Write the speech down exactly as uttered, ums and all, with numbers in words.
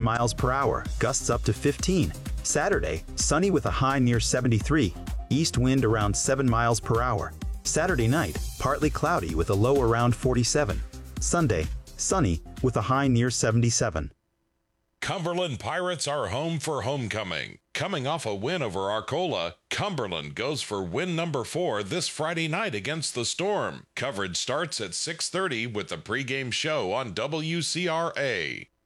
miles per hour, gusts up to fifteen. Saturday, sunny with a high near seventy-three. East wind around seven miles per hour. Saturday night, partly cloudy with a low around forty-seven. Sunday, sunny with a high near seventy-seven. Cumberland Pirates are home for homecoming. Coming off a win over Arcola, Cumberland goes for win number four this Friday night against the Storm. Coverage starts at six thirty with the pregame show on W C R A.